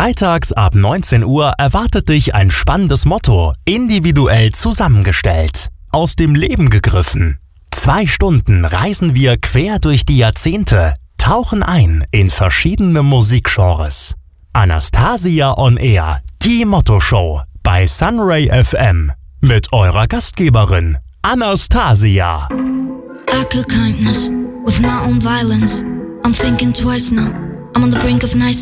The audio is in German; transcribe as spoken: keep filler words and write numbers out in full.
Freitags ab neunzehn Uhr erwartet dich ein spannendes Motto, individuell zusammengestellt, aus dem Leben gegriffen. Zwei Stunden reisen wir quer durch die Jahrzehnte, tauchen ein in verschiedene Musikgenres. Anastasia on Air, die Motto-Show bei Sunray F M mit eurer Gastgeberin Anastasia. I kill kindness with my own violence. I'm thinking twice now. I'm on the brink of nice